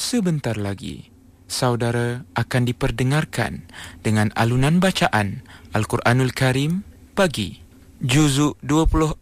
sebentar lagi, saudara akan diperdengarkan dengan alunan bacaan Al-Quranul Karim pagi, Juzuk 24